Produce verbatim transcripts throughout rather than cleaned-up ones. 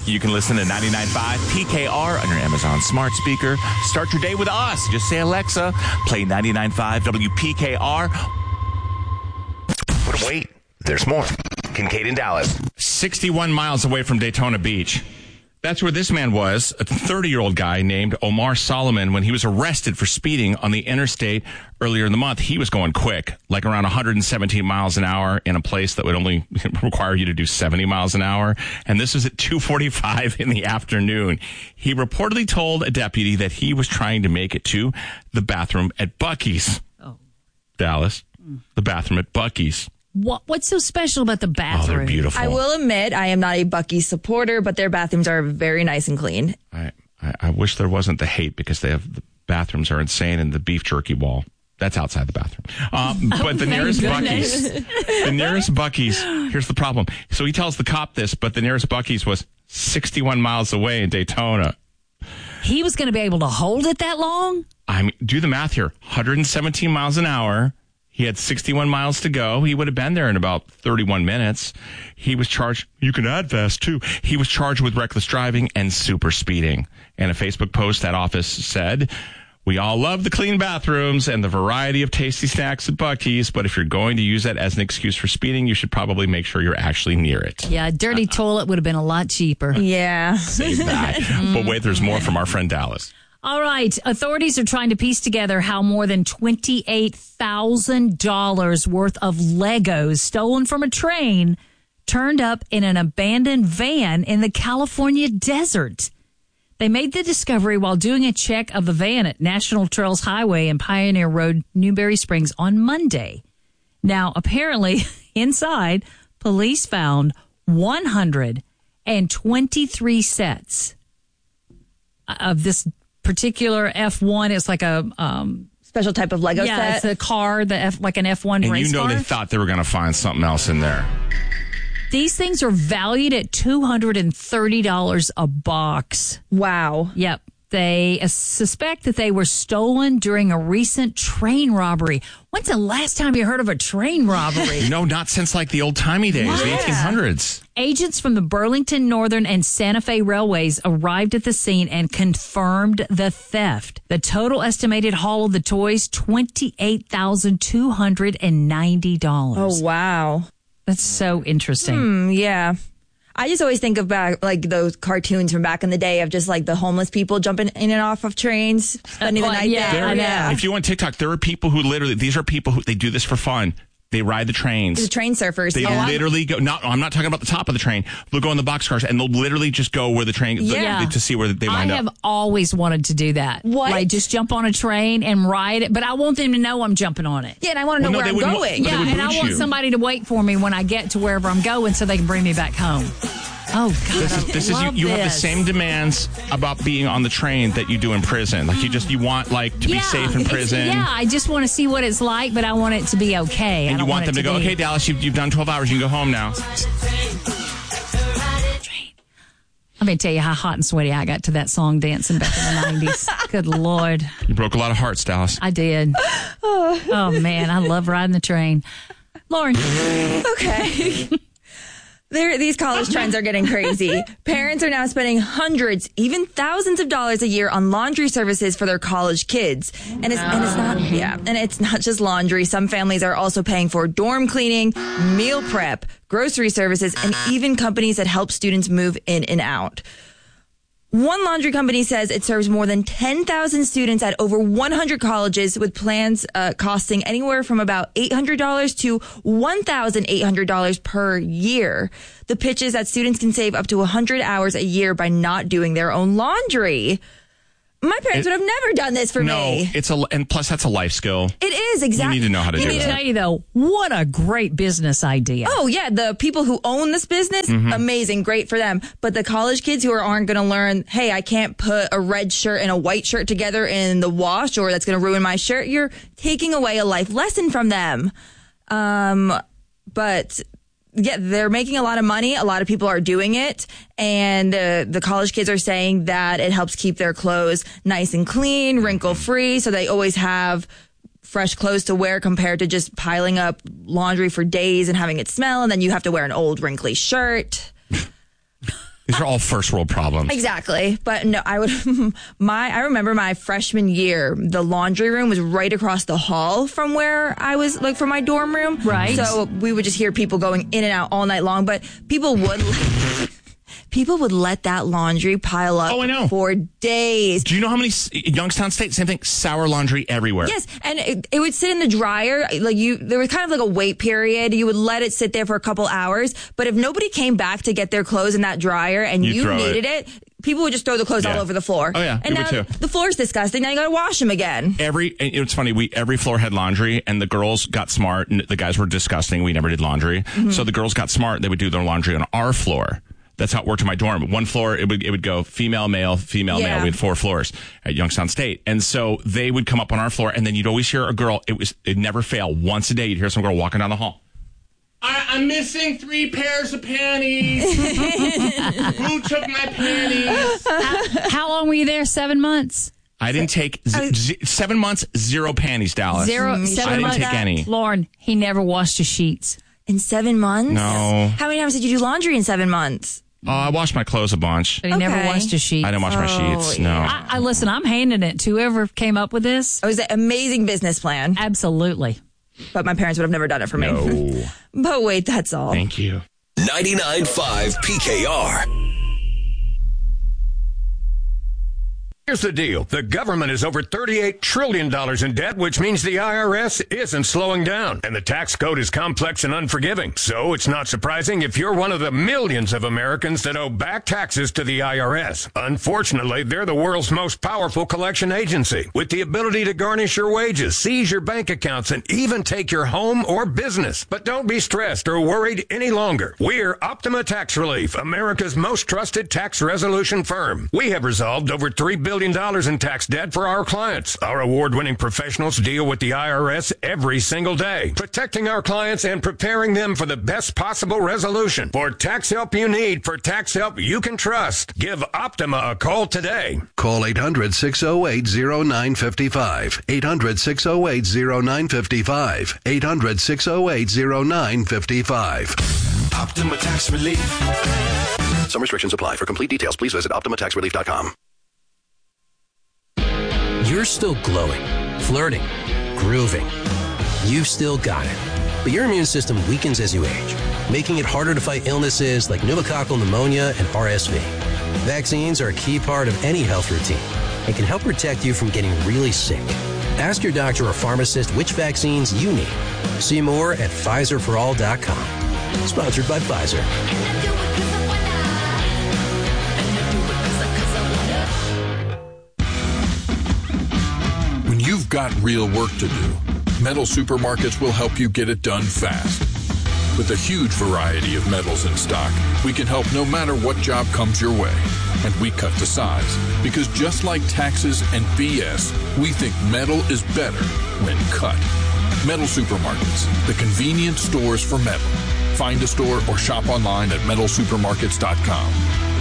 You can listen to ninety-nine point five P K R on your Amazon smart speaker. Start your day with us. Just say, Alexa, play ninety-nine point five W P K R. But wait, there's more. Kincaid in Dallas. sixty-one miles away from Daytona Beach. That's where this man was, a thirty-year-old guy named Omar Solomon, when he was arrested for speeding on the interstate earlier in the month. He was going quick, like around one hundred seventeen miles an hour in a place that would only require you to do seventy miles an hour. And this was at two forty-five in the afternoon. He reportedly told a deputy that he was trying to make it to the bathroom at Buc-ee's. Oh. Dallas, the bathroom at Buc-ee's. What What's so special about the bathroom? Oh, they're beautiful. I will admit, I am not a Buc-ee's supporter, but their bathrooms are very nice and clean. I, I, I wish there wasn't the hate, because they have the bathrooms are insane, and the beef jerky wall. That's outside the bathroom. Um, but oh, the nearest goodness. Buc-ee's, the nearest Buc-ee's, here's the problem. So he tells the cop this, but the nearest Buc-ee's was sixty-one miles away in Daytona. He was going to be able to hold it that long? I mean, do the math here. one hundred seventeen miles an hour. He had sixty-one miles to go. He would have been there in about thirty-one minutes. He was charged. You can add fast, too. He was charged with reckless driving and super speeding. In a Facebook post, that office said, "We all love the clean bathrooms and the variety of tasty snacks at Buc-ee's, but if you're going to use that as an excuse for speeding, you should probably make sure you're actually near it." Yeah, a dirty toilet would have been a lot cheaper. Yeah. Save that. But wait, there's more from our friend Dallas. All right. Authorities are trying to piece together how more than twenty-eight thousand dollars worth of Legos stolen from a train turned up in an abandoned van in the California desert. They made the discovery while doing a check of the van at National Trails Highway and Pioneer Road, Newberry Springs on Monday. Now, apparently, inside, police found one hundred twenty-three sets of this particular F one. It's like a um, special type of Lego yeah, set. it's a car, the F, like an F one And race you know car. they thought they were going to find something else in there. These things are valued at two hundred thirty dollars a box. Wow. Yep. They uh, suspect that they were stolen during a recent train robbery. When's the last time you heard of a train robbery? No, not since like the old-timey days, What? the eighteen hundreds. Agents from the Burlington Northern and Santa Fe Railways arrived at the scene and confirmed the theft. The total estimated haul of the toys, twenty-eight thousand two hundred ninety dollars. Oh, wow. That's so interesting. Hmm, yeah. I just always think of back, like those cartoons from back in the day of just like the homeless people jumping in and off of trains, spending Uh, the night yeah, there. I know. Yeah. If you want TikTok, there are people who literally, these are people who, they do this for fun. They ride the trains. The train surfers. They yeah. literally go, not, I'm not talking about the top of the train. They'll go in the boxcars and they'll literally just go where the train, Yeah. to see where they I wind have up. always wanted to do that. What? Like just jump on a train and ride it, but I want them to know I'm jumping on it. Yeah, and I want to know Well, no, where they I'm wouldn't- going. but they Yeah, would and I boot want you. somebody to wait for me when I get to wherever I'm going so they can bring me back home. Oh, God, This is, I this is you, love you have the this. same demands about being on the train that you do in prison. Like you just, you want like to be Yeah, safe in it's- prison. Yeah, I just want to see what it's like, but I want it to be okay. I And don't you want it them to, go, be- okay, Dallas, you've, you've done twelve hours. You can go home now. Let me tell you how hot and sweaty I got to that song dancing back in the nineties. Good Lord. You broke a lot of hearts, Dallas. I did. Oh, man, I love riding the train. Lauren. Okay. There, these college trends are getting crazy. Parents are now spending hundreds, even thousands of dollars a year on laundry services for their college kids. And it's, and it's not, yeah, and it's not just laundry. Some families are also paying for dorm cleaning, meal prep, grocery services, and even companies that help students move in and out. One laundry company says it serves more than ten thousand students at over one hundred colleges with plans uh, costing anywhere from about eight hundred dollars to one thousand eight hundred dollars per year. The pitch is that students can save up to one hundred hours a year by not doing their own laundry. My parents It- would have never done this for No, me. it's a, and plus that's a life skill. It is, exactly. You need to know how to Let do me that. tell you, though, what a great business idea. Oh, yeah. The people who own this business, Mm-hmm. amazing. Great for them. But the college kids who are, aren't going to learn, hey, I can't put a red shirt and a white shirt together in the wash or that's going to ruin my shirt. You're taking away a life lesson from them. Um, but yeah, they're making a lot of money. A lot of people are doing it. And uh, the college kids are saying that it helps keep their clothes nice and clean, wrinkle free. So they always have fresh clothes to wear compared to just piling up laundry for days and having it smell. And then you have to wear an old wrinkly shirt. These are all first world problems. Exactly. But no, I would, my, I remember my freshman year, the laundry room was right across the hall from where I was, like from my dorm room. Right. So we would just hear people going in and out all night long, but people would, people would let that laundry pile up Oh, I know. for days. Do you know how many, Youngstown State, same thing, sour laundry everywhere. Yes, and it, it would sit in the dryer. Like you, there was kind of like a wait period. You would let it sit there for a couple hours. But if nobody came back to get their clothes in that dryer and You'd you throw needed it. it, people would just throw the clothes Yeah. all over the floor. Oh, yeah, and we now would too. the floor's disgusting. Now you got to wash them again. Every, and it's funny, we, every floor had laundry and the girls got smart and the guys were disgusting. We never did laundry. Mm-hmm. So the girls got smart. They would do their laundry on our floor. That's how it worked in my dorm. One floor, it would, it would go female, male, female, Yeah. male. We had four floors at Youngstown State. And so they would come up on our floor and then you'd always hear a girl. It was, it'd never fail. Once a day, you'd hear some girl walking down the hall. I, I'm missing three pairs of panties. Who took my panties? How long were you there? Seven months? I didn't take z- z- seven months, zero panties, Dallas. Zero, Mm, seven I didn't months. take any. Lauren, he never washed his sheets. In seven months? No. How many times did you do laundry in seven months? Oh, I washed my clothes a bunch. But he never Okay. washed his sheets. I didn't wash my Oh, sheets. No. yeah. I, I listen, I'm handing it to whoever came up with this. It was an amazing business plan, Absolutely. but my parents would have never done it for me. No. But wait, that's all. Thank you. ninety-nine point five P K R. Here's the deal. The government is over thirty-eight trillion dollars in debt, which means the I R S isn't slowing down. And the tax code is complex and unforgiving. So it's not surprising if you're one of the millions of Americans that owe back taxes to the I R S. Unfortunately, they're the world's most powerful collection agency, with the ability to garnish your wages, seize your bank accounts, and even take your home or business. But don't be stressed or worried any longer. We're Optima Tax Relief, America's most trusted tax resolution firm. We have resolved over three billion dollars in tax debt for our clients. Our award-winning professionals deal with the I R S every single day, protecting our clients and preparing them for the best possible resolution. For tax help you need, for tax help you can trust, give Optima a call today. Call eight hundred, six oh eight, oh nine five five. eight hundred, six oh eight, oh nine five five. eight hundred, six oh eight, oh nine five five. Optima Tax Relief. Some restrictions apply. For complete details, please visit optima tax relief dot com. You're still glowing, flirting, grooving. You've still got it. But your immune system weakens as you age, making it harder to fight illnesses like pneumococcal pneumonia and R S V. Vaccines are a key part of any health routine and can help protect you from getting really sick. Ask your doctor or pharmacist which vaccines you need. See more at Pfizer for all dot com. Sponsored by Pfizer. When you've got real work to do, Metal Supermarkets will help you get it done fast. With a huge variety of metals in stock, we can help no matter what job comes your way. And we cut to size, because just like taxes and B S, we think metal is better when cut. Metal Supermarkets, the convenient stores for metal. Find a store or shop online at metal supermarkets dot com.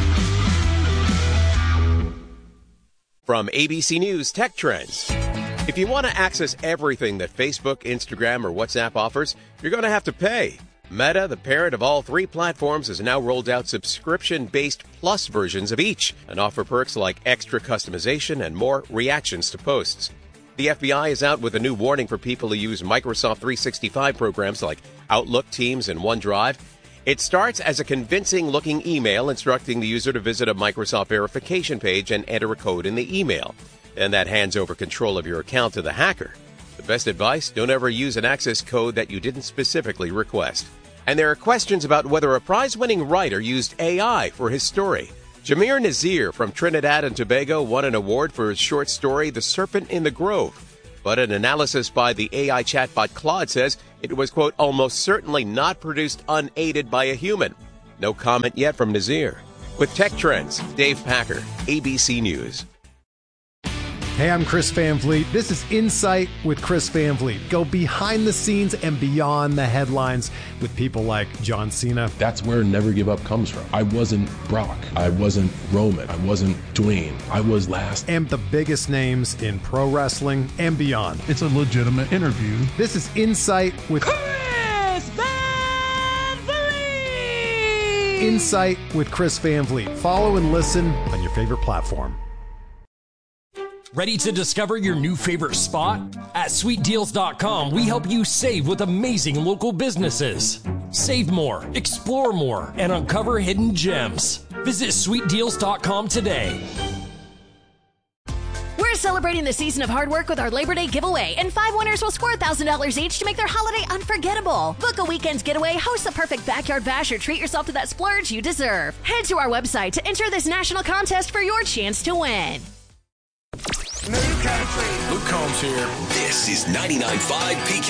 From A B C News Tech Trends. If you want to access everything that Facebook, Instagram, or WhatsApp offers, you're going to have to pay. Meta, the parent of all three platforms, has now rolled out subscription-based plus versions of each and offer perks like extra customization and more reactions to posts. The F B I is out with a new warning for people who use Microsoft three sixty-five programs like Outlook, Teams, and OneDrive. It starts as a convincing-looking email instructing the user to visit a Microsoft verification page and enter a code in the email. And that hands over control of your account to the hacker. The best advice, don't ever use an access code that you didn't specifically request. And there are questions about whether a prize-winning writer used A I for his story. Jameer Nazir from Trinidad and Tobago won an award for his short story, The Serpent in the Grove. But an analysis by the A I chatbot Claude says it was, quote, almost certainly not produced unaided by a human. No comment yet from Nazir. With Tech Trends, Dave Packer, A B C News. Hey, I'm Chris Van Vliet. This is Insight with Chris Van Vliet. Go behind the scenes and beyond the headlines with people like John Cena. That's where Never Give Up comes from. I wasn't Brock. I wasn't Roman. I wasn't Dwayne. I was last. And the biggest names in pro wrestling and beyond. It's a legitimate interview. This is Insight with Chris Van Vliet. Insight with Chris Van Vliet. Follow and listen on your favorite platform. Ready to discover your new favorite spot? At sweet deals dot com, we help you save with amazing local businesses. Save more, explore more, and uncover hidden gems. Visit sweet deals dot com today. We're celebrating the season of hard work with our Labor Day giveaway, and five winners will score one thousand dollars each to make their holiday unforgettable. Book a weekend's getaway, host the perfect backyard bash, or treat yourself to that splurge you deserve. Head to our website to enter this national contest for your chance to win. Luke Combs here. This is ninety-nine point five P K.